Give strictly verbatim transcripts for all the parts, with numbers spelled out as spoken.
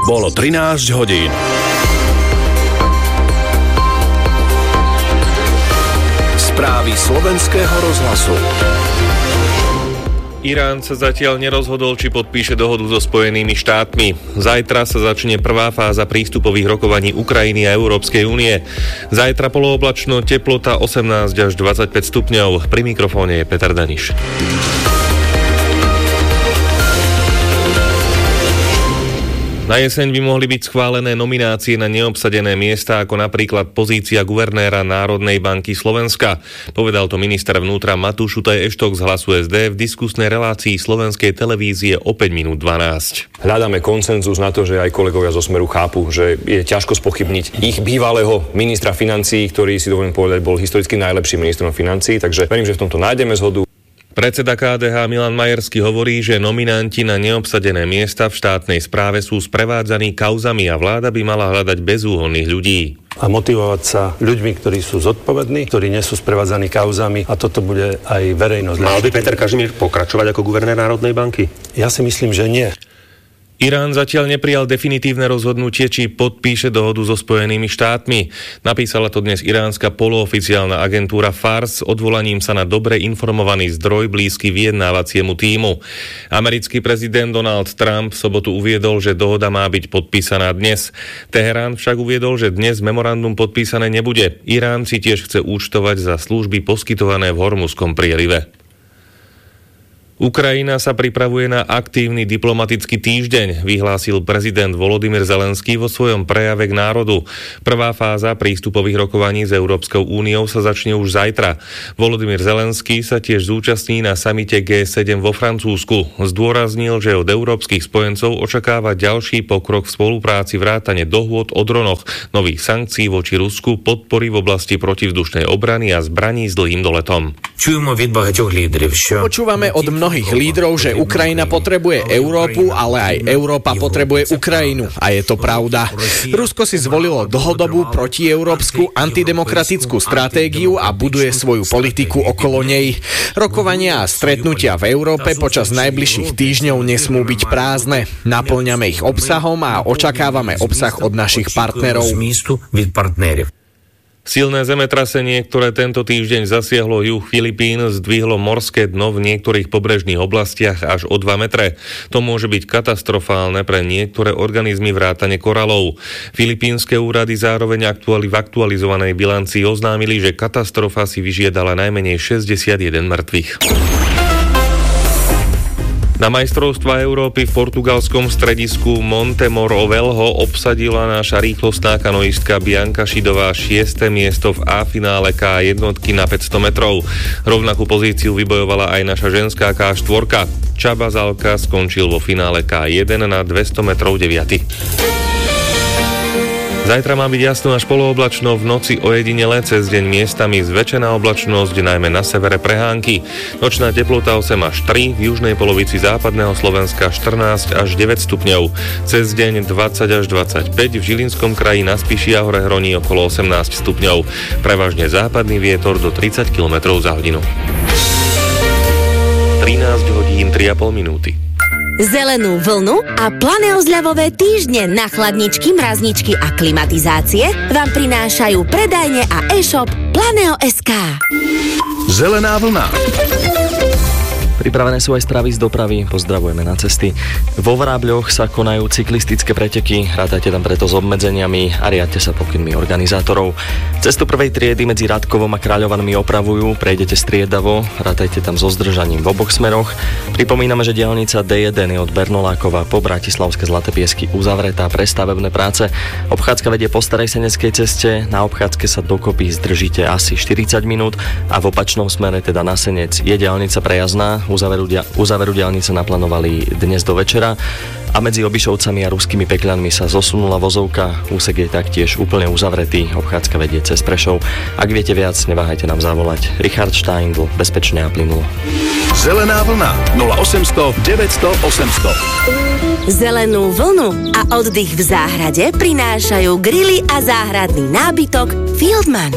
Bolo trinásť hodín. Správy slovenského rozhlasu. Irán sa zatiaľ nerozhodol, či podpíše dohodu so Spojenými štátmi. Zajtra sa začne prvá fáza prístupových rokovaní Ukrajiny a Európskej únie. Zajtra polooblačno, teplota osemnásť až dvadsaťpäť stupňov. Pri mikrofóne je Peter Daniš. Na jeseň by mohli byť schválené nominácie na neobsadené miesta, ako napríklad pozícia guvernéra Národnej banky Slovenska. Povedal to minister vnútra Matúš Šutaj-Eštok z Hlasu es dé v diskusnej relácii slovenskej televízie o päť minút dvanásť. Hľadáme konsenzus na to, že aj kolegovia zo Smeru chápu, že je ťažko spochybniť ich bývalého ministra financií, ktorý, si dovolím povedať, bol historicky najlepším ministrom financií, takže verím, že v tomto nájdeme zhodu. Predseda ká dé há Milan Majerský hovorí, že nominanti na neobsadené miesta v štátnej správe sú sprevádzaní kauzami a vláda by mala hľadať bezúhonných ľudí. A motivovať sa ľuďmi, ktorí sú zodpovední, ktorí nie sú sprevádzaní kauzami, a toto bude aj verejnosť. Mal by Peter Kažimír pokračovať ako guvernér Národnej banky? Ja si myslím, že nie. Irán zatiaľ neprijal definitívne rozhodnutie, či podpíše dohodu so Spojenými štátmi. Napísala to dnes iránska polooficiálna agentúra Fars s odvolaním sa na dobre informovaný zdroj blízky vyjednávaciemu tímu. Americký prezident Donald Trump v sobotu uviedol, že dohoda má byť podpísaná dnes. Teherán však uviedol, že dnes memorandum podpísané nebude. Irán si tiež chce účtovať za služby poskytované v Hormuzskom prielive. Ukrajina sa pripravuje na aktívny diplomatický týždeň, vyhlásil prezident Volodymyr Zelenský vo svojom prejave k národu. Prvá fáza prístupových rokovaní s Európskou úniou sa začne už zajtra. Volodymyr Zelenský sa tiež zúčastní na samite gé sedem vo Francúzsku. Zdôraznil, že od európskych spojencov očakáva ďalší pokrok v spolupráci, vrátane dohôd o dronoch, nových sankcií voči Rusku, podpory v oblasti protivzdušnej obrany a zbraní s dlhým doletom. Počúvame od mnohých lídrov, že Ukrajina potrebuje Európu, ale aj Európa potrebuje Ukrajinu. A je to pravda. Rusko si zvolilo dlhodobú protieurópsku antidemokratickú stratégiu a buduje svoju politiku okolo nej. Rokovania a stretnutia v Európe počas najbližších týždňov nesmú byť prázdne. Naplňame ich obsahom a očakávame obsah od našich partnerov. Silné zemetrasenie, ktoré tento týždeň zasiahlo juh Filipín, zdvihlo morské dno v niektorých pobrežných oblastiach až o dva metre. To môže byť katastrofálne pre niektoré organizmy vrátane koralov. Filipínske úrady zároveň aktuali v aktualizovanej bilancii oznámili, že katastrofa si vyžiadala najmenej šesťdesiatjeden mŕtvych. Na majstrovstvá Európy v portugalskom stredisku Montemor Velho obsadila naša rýchlostná kanoistka Bianca Šidová šieste miesto v A-finále ká jednotky na päťsto metrov. Rovnakú pozíciu vybojovala aj naša ženská ká štyri. Csaba Zalka skončil vo finále ká jeden na dvesto metrov deviaty. Zajtra má byť jasno až polooblačno, v noci ojedinele, cez deň miestami zväčšená oblačnosť, najmä na severe prehánky. Nočná teplota osem až tri, v južnej polovici západného Slovenska štrnásť až deväť stupňov. Cez deň dvadsať až dvadsaťpäť, v Žilinskom kraji na Spiši a Hore Hroní okolo osemnásť stupňov. Prevažne západný vietor do tridsať kilometrov za hodinu. trinásť hodín tri a pol minúty. Zelenú vlnu a planeozľavové týždne na chladničky, mrazničky a klimatizácie vám prinášajú predajne a e-shop Planeo bodka es ká. Zelená vlna. Pripravené sú aj správy z dopravy, pozdravujeme na cesty. Vo Vrábľoch sa konajú cyklistické preteky, rátajte tam preto s obmedzeniami a riadte sa pokynmi organizátorov. Cestu prvej triedy medzi Radkovom a Kráľovanmi opravujú, prejdete striedavo, rátajte tam so zdržaním v oboch smeroch. Pripomíname, že diaľnica dé jeden je od Bernolákova po Bratislavské Zlaté Piesky uzavretá pre stavebné práce. Obchádzka vedie po Starej Seneckej ceste, na obchádzke sa dokopy zdržíte asi štyridsať minút a v opačnom smere, teda na Senec, je diaľnica prejazdná. Uzaveru, dia- uzaveru diaľnice naplánovali dnes do večera a medzi Obišovcami a Ruskými Pekľanmi sa zosunula vozovka. Úsek je taktiež úplne uzavretý, obchádzka vedie cez Prešov. Ak viete viac, neváhajte nám zavolať. Richard Steindl, bezpečne a plynulo. Zelená vlna nula osemsto deväťsto osemsto. Zelenú vlnu a oddych v záhrade prinášajú grily a záhradný nábytok Fieldman.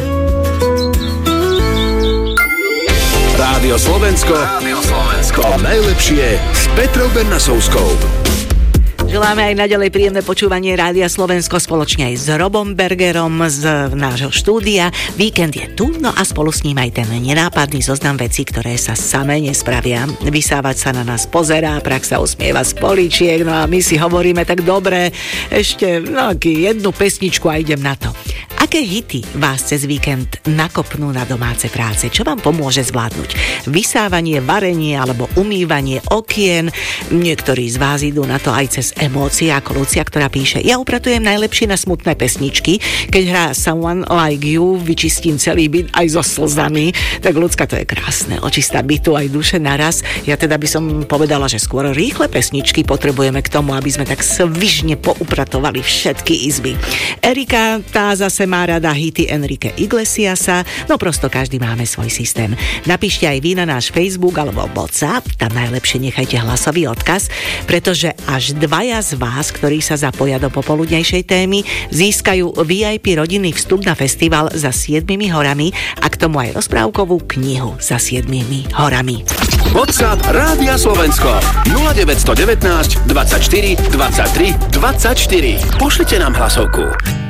Rádio Slovensko. Rádio Slovensko. To najlepšie s Petrou Bernasovskou. Želáme aj naďalej príjemné počúvanie Rádia Slovensko spoločne aj s Robom Bergerom z nášho štúdia. Víkend je tu, no a spolu s ním aj ten nenápadný zoznam vecí, ktoré sa samé nespravia. Vysávať sa na nás pozerá, prak sa usmieva z poličiek, no a my si hovoríme tak dobre, ešte no, jednu pesničku a idem na to. Aké hity vás cez víkend nakopnú na domáce práce? Čo vám pomôže zvládnuť? Vysávanie, varenie alebo umývanie okien? Niektorí z vás idú na to aj cez emócie, ako Lucia, ktorá píše: ja upratujem najlepšie na smutné pesničky, keď hrá Someone Like You, vyčistím celý byt aj so slzami. Tak ľudská, to je krásne. Očistá bytu aj duše naraz. Ja teda by som povedala, že skôr rýchle pesničky potrebujeme k tomu, aby sme tak svižne poupratovali všetky izby. Erika, tá zase má rada hity Enrique Iglesiasa, no prosto každý máme svoj systém. Napíšte aj vy na náš Facebook alebo WhatsApp, tam najlepšie nechajte hlasový odkaz, pretože až dvaja z vás, ktorí sa zapoja do popoludnejšej témy, získajú vé í pé rodinný vstup na festival za siedmimi horami a k tomu aj rozprávkovú knihu za siedmimi horami. WhatsApp Rádia Slovensko nula deväť jedna deväť dvadsaťštyri dvadsaťtri dvadsaťštyri. Pošlite nám hlasovku.